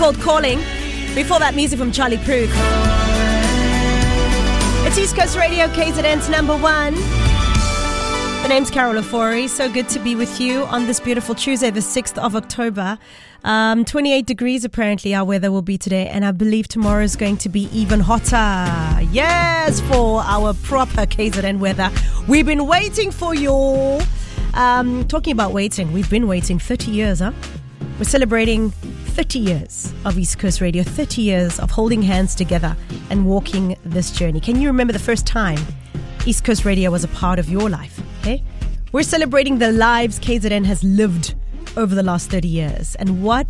called Calling. Before that, music from Charlie Puth. It's East Coast Radio, KZN's number one. The name's Carol Ofori. So good to be with you on this beautiful Tuesday, the 6th of October. 28 degrees apparently our weather will be today, and I believe tomorrow is going to be even hotter. Yes, for our proper KZN weather. We've been waiting for you. Talking about waiting, we've been waiting 30 years, huh? We're celebrating 30 years of East Coast Radio, 30 years of holding hands together and walking this journey. Can you remember the first time East Coast Radio was a part of your life? Okay? We're celebrating the lives KZN has lived over the last 30 years. And what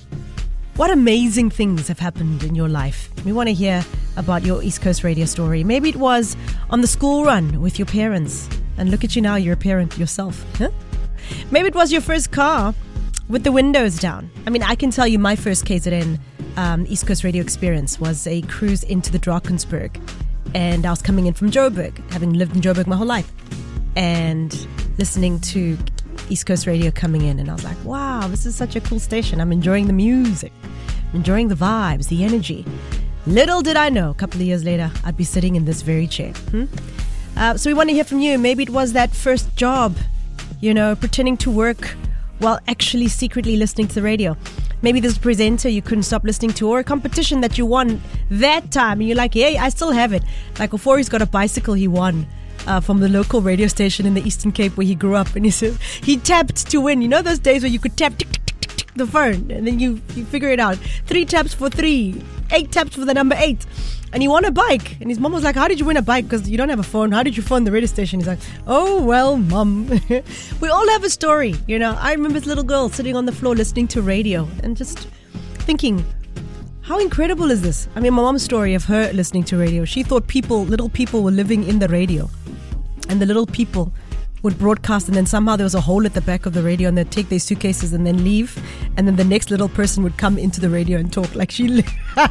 amazing things have happened in your life. We want to hear about your East Coast Radio story. Maybe it was on the school run with your parents. And look at you now, you're a parent yourself. Huh? Maybe it was your first car with the windows down. I mean, I can tell you my first KZN East Coast Radio experience was a cruise into the Drakensberg. And I was coming in from Joburg, having lived in Joburg my whole life. And listening to East Coast Radio coming in. And I was like, wow, this is such a cool station. I'm enjoying the music, enjoying the vibes, the energy. Little did I know, a couple of years later, I'd be sitting in this very chair. So we want to hear from you. Maybe it was that first job, pretending to work while actually secretly listening to the radio. Maybe there's a presenter you couldn't stop listening to, or a competition that you won that time, and you're like, hey, I still have it. Like before, he's got a bicycle he won from the local radio station in the Eastern Cape where he grew up, and he said he tapped to win. You know those days where you could tap tick, tick, tick, tick, the phone, and then you figure it out. 3 taps for 3, 8 taps for the number 8. And he won a bike. And his mom was like, how did you win a bike? Because you don't have a phone. How did you phone the radio station? He's like, oh, well, mom. We all have a story. I remember this little girl sitting on the floor listening to radio and just thinking, how incredible is this? I mean, my mom's story of her listening to radio. She thought little people were living in the radio. And the little people would broadcast, and then somehow there was a hole at the back of the radio, and they'd take their suitcases and then leave. And then the next little person would come into the radio and talk like she...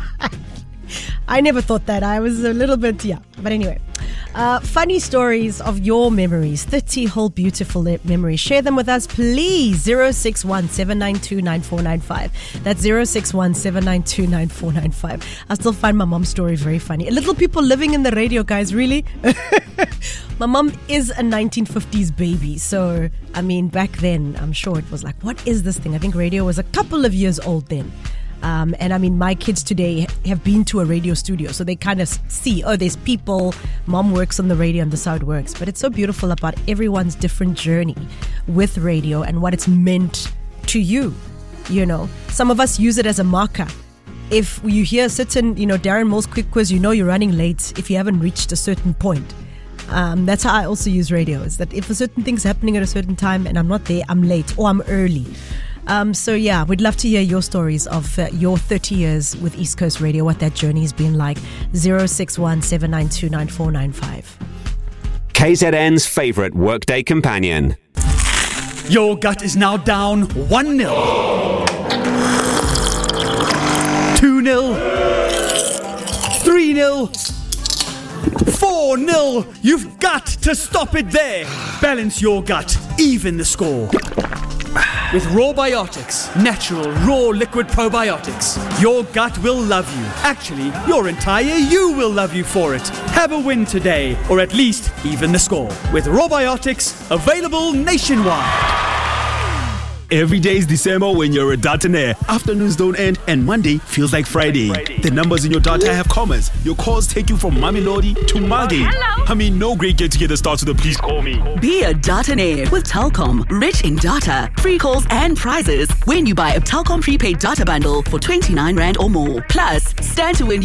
I never thought that. I was a little bit, But anyway, funny stories of your memories. 30 whole beautiful memories. Share them with us, please. 061-792-9495. That's 061-792-9495. I still find my mom's story very funny. Little people living in the radio, guys, really? My mom is a 1950s baby. So, I mean, back then, I'm sure it was like, what is this thing? I think radio was a couple of years old then. And I mean, my kids today have been to a radio studio, so they kind of see, there's people, mom works on the radio and this is how it works. But it's so beautiful about everyone's different journey with radio and what it's meant to you. Some of us use it as a marker. If you hear a certain, Darren Moore's quick quiz, you're running late if you haven't reached a certain point. That's how I also use radio, is that if a certain thing's happening at a certain time and I'm not there, I'm late or I'm early. So we'd love to hear your stories of your 30 years with East Coast Radio, what that journey has been like. 061-792-9495. KZN's favourite workday companion. Your gut is now down 1-0. 2-0. 3-0. 4-0. You've got to stop it there. Balance your gut. Even the score. With Rawbiotics, natural, raw liquid probiotics. Your gut will love you. Actually, your entire you will love you for it. Have a win today, or at least even the score. With Rawbiotics, available nationwide. Every day is December when you're a Dataner. Afternoons don't end and Monday feels like Friday. The numbers in your data have commas. Your calls take you from Mamelodi to Margate. Hello. I mean, no great get-together starts with a please call me. Be a Dataner with Telkom. Rich in data, free calls and prizes when you buy a Telkom prepaid data bundle for 29 Rand or more. Plus, stand to win